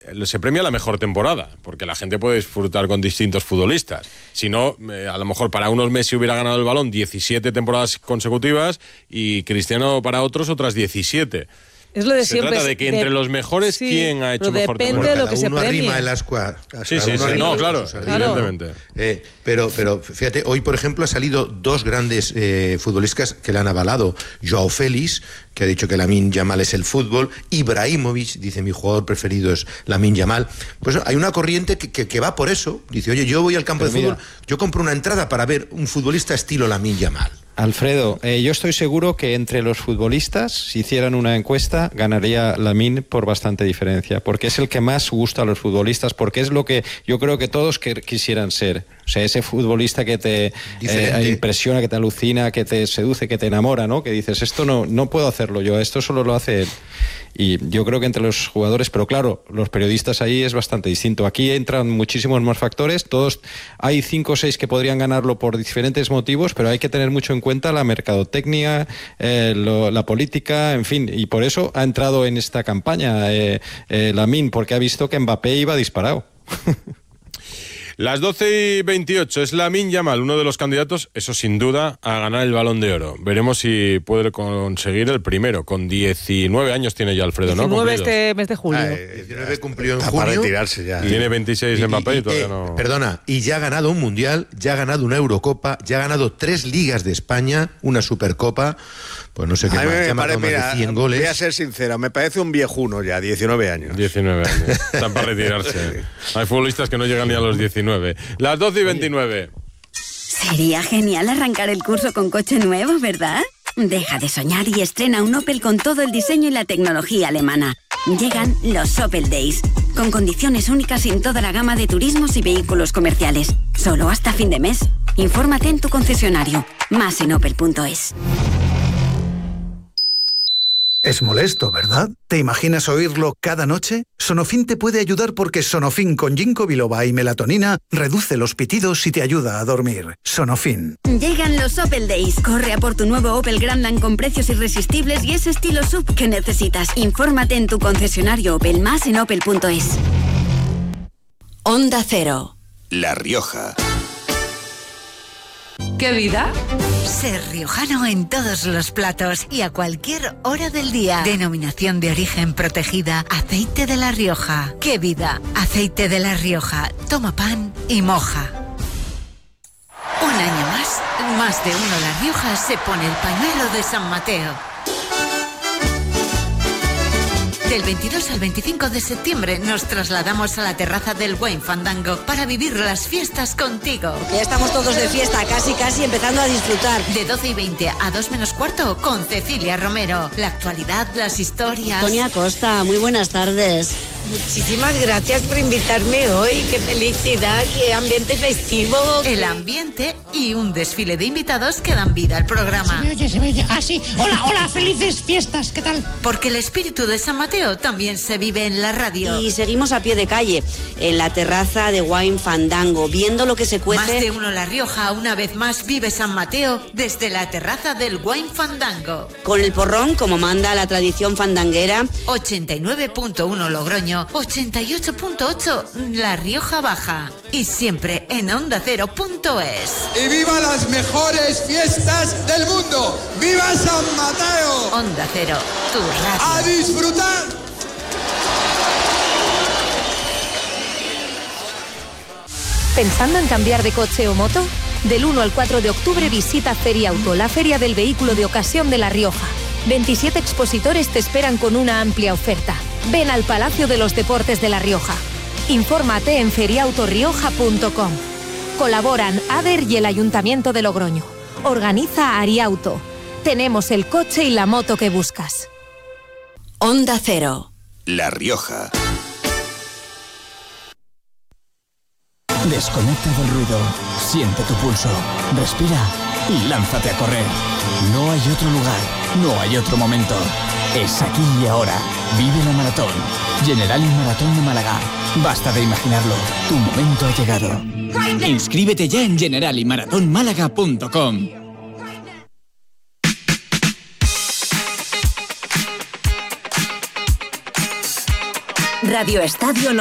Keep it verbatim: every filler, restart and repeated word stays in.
se premia la mejor temporada, porque la gente puede disfrutar con distintos futbolistas. Si no, eh, a lo mejor para unos Messi hubiera ganado el Balón diecisiete temporadas consecutivas y Cristiano para otros otras diecisiete. Es lo de se siempre. trata de que entre de, los mejores, sí, ¿quién ha hecho mejor temporada? Depende de lo que se premie. Arrima el ascua, sí, sí, sí, no, claro, evidentemente. Eh, pero, pero fíjate, hoy por ejemplo ha salido dos grandes eh, futbolistas que le han avalado. Joao Félix, que ha dicho que Lamine Yamal es el fútbol. Ibrahimovic dice: mi jugador preferido es Lamine Yamal. Pues hay una corriente que, que, que va por eso. Dice: oye, yo voy al campo pero de mira, fútbol, yo compro una entrada para ver un futbolista estilo Lamine Yamal. Alfredo, eh, yo estoy seguro que entre los futbolistas, si hicieran una encuesta, ganaría Lamine por bastante diferencia, porque es el que más gusta a los futbolistas, porque es lo que yo creo que todos que quisieran ser. O sea, ese futbolista que te eh, impresiona, que te alucina, que te seduce, que te enamora, ¿no? Que dices, esto no, no puedo hacerlo yo, esto solo lo hace él. Y yo creo que entre los jugadores, pero claro, los periodistas ahí es bastante distinto. Aquí entran muchísimos más factores, todos, hay cinco o seis que podrían ganarlo por diferentes motivos, pero hay que tener mucho en cuenta la mercadotecnia, eh, lo, la política, en fin, y por eso ha entrado en esta campaña eh, eh, Lamine, porque ha visto que Mbappé iba disparado. Las doce y veintiocho, es Lamine Yamal, uno de los candidatos, eso sin duda, a ganar el Balón de Oro. Veremos si puede conseguir el primero. Con diecinueve años tiene ya Alfredo, ¿no? diecinueve este mes de julio. Ah, diecinueve cumplió en Está junio. Para retirarse ya. Y tiene veintiséis y, Mbappé y, y todavía eh, no... Perdona, y ya ha ganado un Mundial, ya ha ganado una Eurocopa, ya ha ganado tres Ligas de España, una Supercopa, pues no sé qué a más, mí me ya pare, más mira, de cien goles. Voy a ser sincero, me parece un viejuno ya, diecinueve años. diecinueve años, están para retirarse. Hay futbolistas que no llegan ni a los diecinueve. Las doce y veintinueve. Sería genial arrancar el curso con coche nuevo, ¿verdad? Deja de soñar y estrena un Opel con todo el diseño y la tecnología alemana. Llegan los Opel Days, con condiciones únicas en toda la gama de turismos y vehículos comerciales. Solo hasta fin de mes. Infórmate en tu concesionario. Más en opel punto es. Es molesto, ¿verdad? ¿Te imaginas oírlo cada noche? Sonofin te puede ayudar porque Sonofin con ginkgo biloba y melatonina reduce los pitidos y te ayuda a dormir. Sonofin. Llegan los Opel Days. Corre a por tu nuevo Opel Grandland con precios irresistibles y ese estilo S U V que necesitas. Infórmate en tu concesionario Opel, más en opel punto es. Onda Cero. La Rioja. ¿Qué vida? Ser riojano en todos los platos y a cualquier hora del día. Denominación de origen protegida, Aceite de La Rioja. ¡Qué vida! Aceite de La Rioja. Toma pan y moja. Un año más, más de uno La Rioja se pone el pañuelo de San Mateo. Del veintidós al veinticinco de septiembre nos trasladamos a la terraza del Wine Fandango para vivir las fiestas contigo. Ya estamos todos de fiesta, casi casi empezando a disfrutar. De doce y veinte a dos menos cuarto con Cecilia Romero. La actualidad, las historias. Tonia Costa, muy buenas tardes. Muchísimas gracias por invitarme hoy. Qué felicidad, qué ambiente festivo. El ambiente y un desfile de invitados que dan vida al programa. Se me oye, se me oye. Ah, sí. Hola, hola, felices fiestas. ¿Qué tal? Porque el espíritu de San Mateo también se vive en la radio. Y seguimos a pie de calle, en la terraza de Wine Fandango, viendo lo que se cuece. Más de uno La Rioja, una vez más vive San Mateo desde la terraza del Wine Fandango. Con el porrón, como manda la tradición fandanguera. ochenta y nueve punto uno Logroño, ochenta y ocho punto ocho La Rioja Baja. Y siempre en onda cero punto es. ¡Y viva las mejores fiestas del mundo! ¡Viva San Mateo! Onda Cero, tu radio. ¡A disfrutar! ¿Pensando en cambiar de coche o moto? Del uno al cuatro de octubre visita Feriauto, la feria del vehículo de ocasión de La Rioja. veintisiete expositores te esperan con una amplia oferta. Ven al Palacio de los Deportes de La Rioja. Infórmate en feriauto rioja punto com. Colaboran ADER y el Ayuntamiento de Logroño. Organiza Ariauto. Tenemos el coche y la moto que buscas. Onda Cero. La Rioja. Desconecta del ruido, siente tu pulso, respira y lánzate a correr. No hay otro lugar, no hay otro momento. Es aquí y ahora. Vive la maratón. Generali Maratón de Málaga. Basta de imaginarlo. Tu momento ha llegado. Inscríbete ya en generali maratón málaga punto com. Radio Estadio